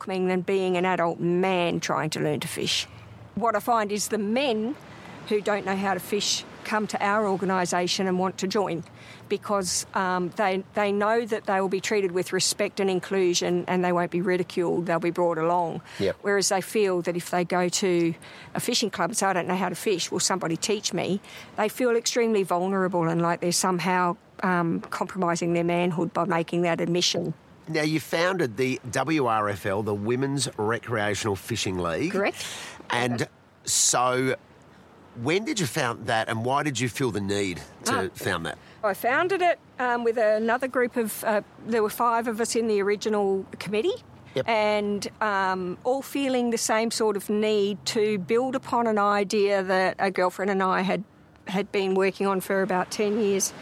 than being an adult man trying to learn to fish. What I find is the men who don't know how to fish come to our organisation and want to join because they know that they will be treated with respect and inclusion and they won't be ridiculed, they'll be brought along. Yep. Whereas they feel that if they go to a fishing club and say, I don't know how to fish, will somebody teach me? They feel extremely vulnerable and like they're somehow compromising their manhood by making that admission. Now, you founded the WRFL, the Women's Recreational Fishing League. Correct. And so when did you found that and why did you feel the need to found that? I founded it with another group of, there were 5 of us in the original committee. Yep. And all feeling the same sort of need to build upon an idea that a girlfriend and I had been working on for about 10 years,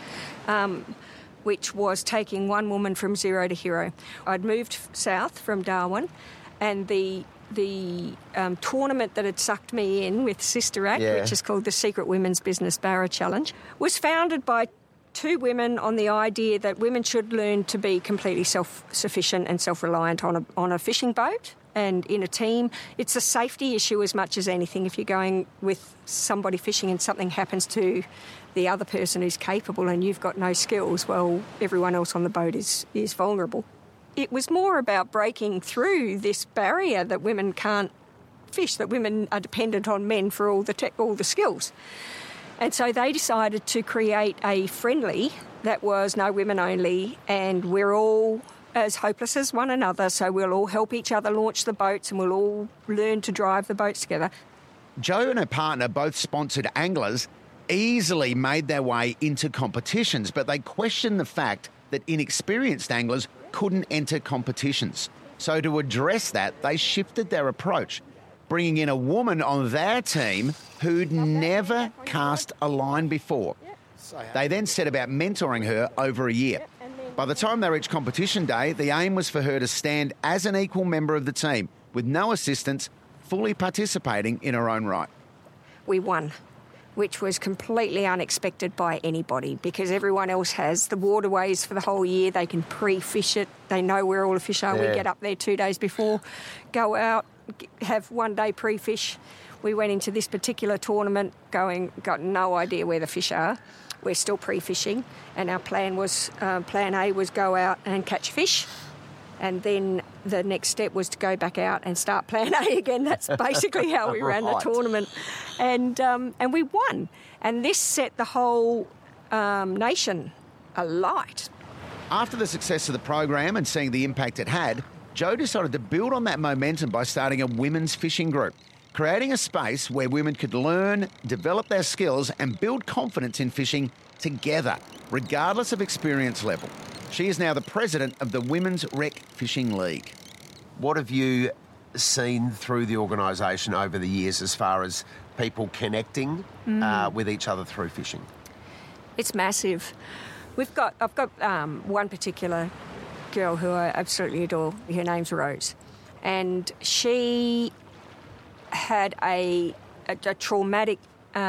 which was taking one woman from zero to hero. I'd moved south from Darwin and the tournament that had sucked me in with Sister Act, which is called the Secret Women's Business Barra Challenge, was founded by 2 women on the idea that women should learn to be completely self-sufficient and self-reliant on a fishing boat and in a team. It's a safety issue as much as anything. If you're going with somebody fishing and something happens to the other person who's capable and you've got no skills, well, everyone else on the boat is vulnerable. It was more about breaking through this barrier that women can't fish, that women are dependent on men for all the skills. And so they decided to create a friendly that was no women only, and we're all as hopeless as one another, so we'll all help each other launch the boats and we'll all learn to drive the boats together. Jo and her partner, both sponsored anglers, easily made their way into competitions, but they questioned the fact that inexperienced anglers couldn't enter competitions. So to address that, they shifted their approach, bringing in a woman on their team who'd never cast a line before. They then set about mentoring her over a year. By the time they reached competition day, the aim was for her to stand as an equal member of the team, with no assistance, fully participating in her own right. We won, which was completely unexpected by anybody because everyone else has the waterways for the whole year. They can pre-fish it. They know where all the fish are. Yeah. We get up there 2 days before, go out, have 1 day pre-fish. We went into this particular tournament got no idea where the fish are. We're still pre-fishing, and our plan A was go out and catch fish, and then the next step was to go back out and start plan A again. That's basically how we ran the tournament, and we won. And this set the whole nation alight. After the success of the program and seeing the impact it had, Jo decided to build on that momentum by starting a women's fishing group, creating a space where women could learn, develop their skills and build confidence in fishing together, regardless of experience level. She is now the president of the Women's Rec Fishing League. What have you seen through the organisation over the years as far as people connecting with each other through fishing? It's massive. I've got one particular girl who I absolutely adore. Her name's Rose, and she had a traumatic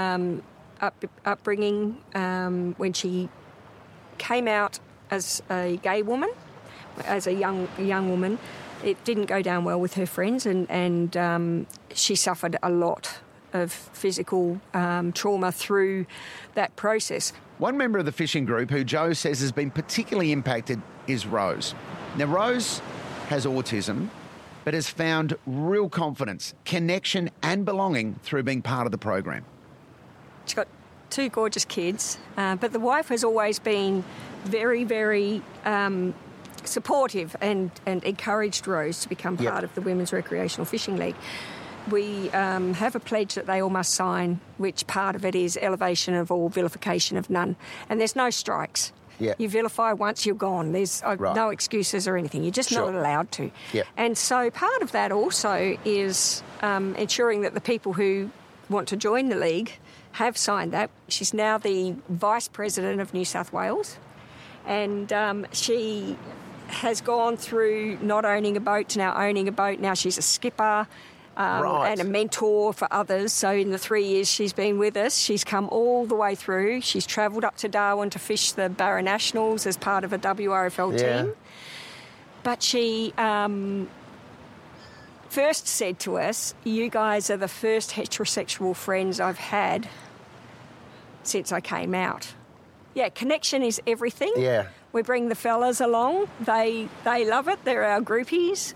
upbringing when she came out as a gay woman, as a young woman. It didn't go down well with her friends, and she suffered a lot of physical trauma through that process. One member of the fishing group who Jo says has been particularly impacted is Rose. Now, Rose has autism, but has found real confidence, connection and belonging through being part of the program. She's got 2 gorgeous kids, but the wife has always been very, very supportive and encouraged Rose to become part of the Women's Recreational Fishing League. We have a pledge that they all must sign, which part of it is elevation of all, vilification of none. And there's no strikes. Yeah. You vilify once, you're gone. There's no excuses or anything. You're just not allowed to. Yep. And so part of that also is ensuring that the people who want to join the league have signed that. She's now the Vice President of New South Wales, and she has gone through not owning a boat to now owning a boat. Now she's a skipper. And a mentor for others. So in the 3 years she's been with us, she's come all the way through. She's travelled up to Darwin to fish the Barra Nationals as part of a WRFL team. But she first said to us, "You guys are the first heterosexual friends I've had since I came out." Yeah, connection is everything. Yeah. We bring the fellas along. They love it. They're our groupies.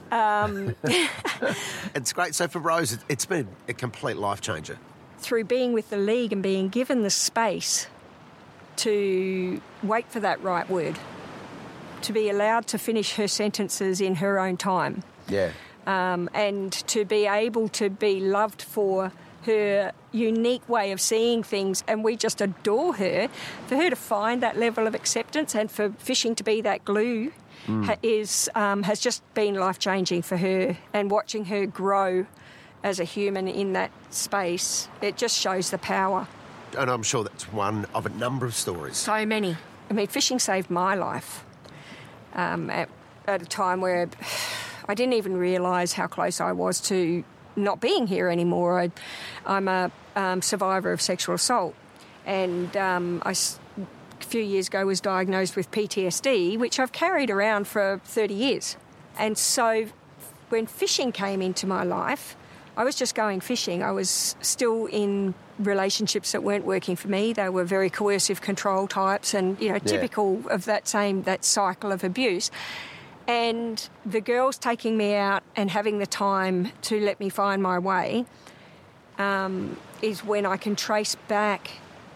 It's great. So for Rose, it's been a complete life changer. Through being with the league and being given the space to wait for that right word, to be allowed to finish her sentences in her own time, Yeah. and to be able to be loved for her unique way of seeing things, and we just adore her. For her to find that level of acceptance and for fishing to be that glue has just been life-changing for her. And watching her grow as a human in that space, it just shows the power. And I'm sure that's one of a number of stories. So many. I mean, fishing saved my life at a time where I didn't even realise how close I was to not being here anymore. I'm a survivor of sexual assault, and a few years ago was diagnosed with PTSD, which I've carried around for 30 years. And so when fishing came into my life, I was just going fishing. I was still in relationships that weren't working for me. They were very coercive control types and, typical of that cycle of abuse. And the girls taking me out and having the time to let me find my way is when I can trace back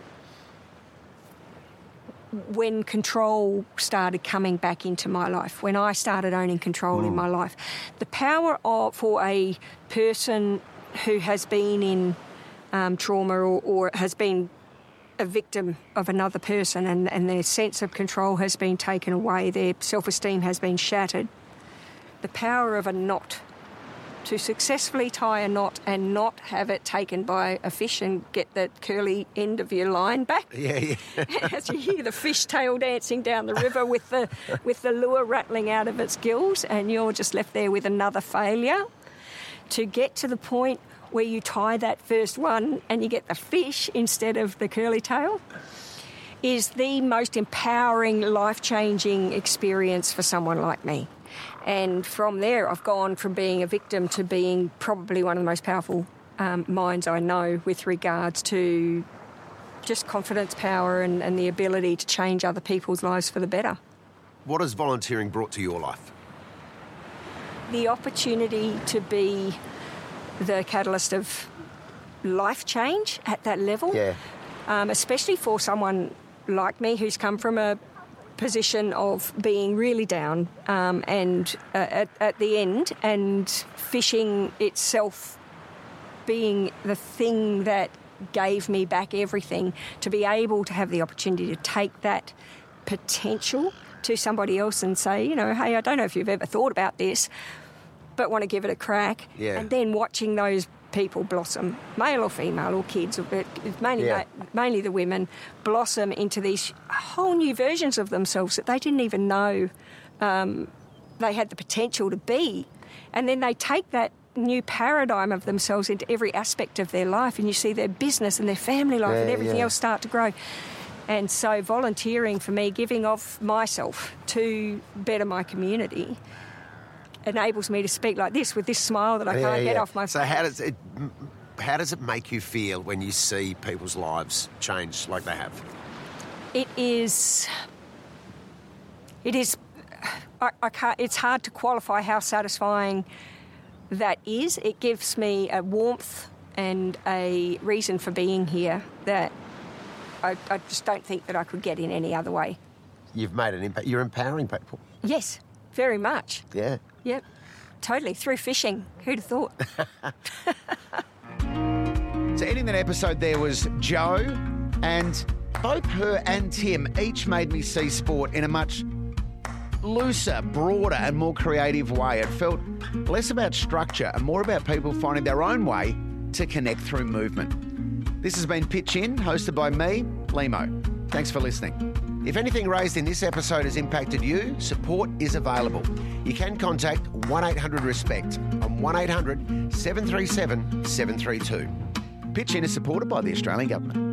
when control started coming back into my life, when I started owning control in my life. The power for a person who has been in trauma or has been a victim of another person and their sense of control has been taken away, their self-esteem has been shattered. The power of a knot, to successfully tie a knot and not have it taken by a fish and get the curly end of your line back. Yeah. As you hear the fish tail dancing down the river with the lure rattling out of its gills, and you're just left there with another failure. To get to the point where you tie that first one and you get the fish instead of the curly tail is the most empowering, life-changing experience for someone like me. And from there, I've gone from being a victim to being probably one of the most powerful minds I know with regards to just confidence, power, and the ability to change other people's lives for the better. What has volunteering brought to your life? The opportunity to be the catalyst of life change at that level, especially for someone like me who's come from a position of being really down and at the end, and fishing itself being the thing that gave me back everything, to be able to have the opportunity to take that potential to somebody else and say, hey, I don't know if you've ever thought about this, but want to give it a crack. Yeah. And then watching those people blossom, male or female or kids, mainly the women, blossom into these whole new versions of themselves that they didn't even know they had the potential to be. And then they take that new paradigm of themselves into every aspect of their life, and you see their business and their family life and everything else start to grow. And so volunteering for me, giving of myself to better my community, enables me to speak like this with this smile that I can't get off my face. So how does it make you feel when you see people's lives change like they have? It is. I can't. It's hard to qualify how satisfying that is. It gives me a warmth and a reason for being here that I just don't think that I could get in any other way. You've made an impact. You're empowering people. Yes, very much. Yeah. Yep, totally. Through fishing. Who'd have thought? So ending that episode there was Jo, and both her and Tim each made me see sport in a much looser, broader and more creative way. It felt less about structure and more about people finding their own way to connect through movement. This has been Pitch In, hosted by me, Limo. Thanks for listening. If anything raised in this episode has impacted you, support is available. You can contact 1-800-RESPECT on 1-800-737-732. Pitch In is supported by the Australian Government.